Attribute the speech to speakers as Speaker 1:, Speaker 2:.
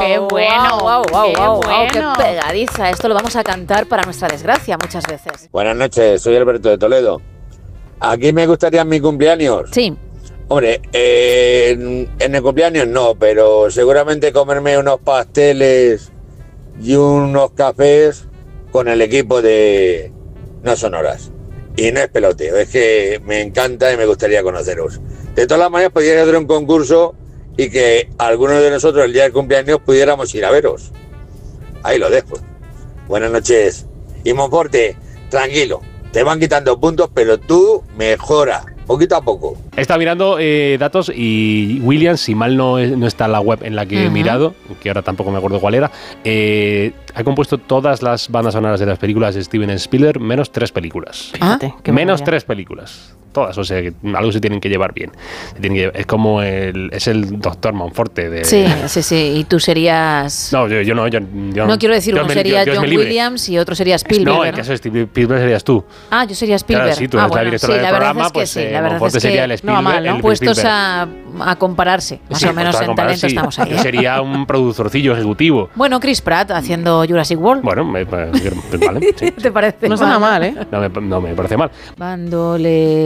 Speaker 1: ¡Qué bueno!
Speaker 2: ¡Wow! ¡Qué
Speaker 1: bueno.
Speaker 2: pegadiza! Esto lo vamos a cantar para nuestra desgracia muchas veces.
Speaker 3: Buenas noches, soy Alberto de Toledo. Aquí me gustaría mi cumpleaños.
Speaker 2: Sí.
Speaker 3: Hombre, en el cumpleaños no, pero seguramente comerme unos pasteles y unos cafés con el equipo de No Sonoras. Y no es peloteo, es que me encanta y me gustaría conoceros. De todas las maneras, podría hacer un concurso y que algunos de nosotros el día del cumpleaños pudiéramos ir a veros. Ahí lo dejo. Buenas noches. Y Monforte, tranquilo, te van quitando puntos, pero tú mejora, poquito a poco.
Speaker 4: He estado mirando datos y Williams, si mal no está la web en la que he mirado, que ahora tampoco me acuerdo cuál era, ha compuesto todas las bandas sonoras de las películas de Steven Spielberg, menos 3 películas.
Speaker 1: Fíjate, qué
Speaker 4: Menos
Speaker 1: maravilla.
Speaker 4: 3 películas. Todas, o sea, que algo se tienen que llevar bien. Es como es el doctor Monforte de...
Speaker 2: Sí. Y tú serías...
Speaker 4: No, yo no.
Speaker 2: No quiero decir, uno sería
Speaker 4: Dios
Speaker 2: John
Speaker 4: me libre.
Speaker 2: Williams y otro sería Spielberg.
Speaker 4: No, en caso de Spielberg serías tú.
Speaker 2: Ah, yo sería Spielberg.
Speaker 4: Claro, sí, tú eres la directora del
Speaker 2: la verdad
Speaker 4: programa,
Speaker 2: es que
Speaker 4: pues
Speaker 2: sí, la verdad
Speaker 4: Monforte
Speaker 2: es que
Speaker 4: sería el Spielberg.
Speaker 2: no va mal, ¿no?
Speaker 4: el
Speaker 2: Puestos
Speaker 4: Spielberg.
Speaker 2: a compararse, más
Speaker 4: Sí,
Speaker 2: o menos
Speaker 4: puestos a
Speaker 2: en
Speaker 4: comparar,
Speaker 2: talento
Speaker 4: sí.
Speaker 2: estamos ahí.
Speaker 4: Yo sería un productorcillo ejecutivo.
Speaker 2: Bueno, Chris Pratt haciendo Jurassic World.
Speaker 4: Bueno, vale, sí.
Speaker 2: ¿Te parece?
Speaker 1: No está nada mal, ¿eh?
Speaker 4: No me parece mal.
Speaker 2: Bandole.